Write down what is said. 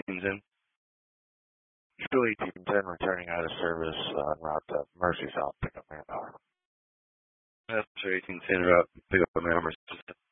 1810. Still 1810, returning out of service en route to Mercy South, pick up manpower. That's 1810 route, pick up manpower.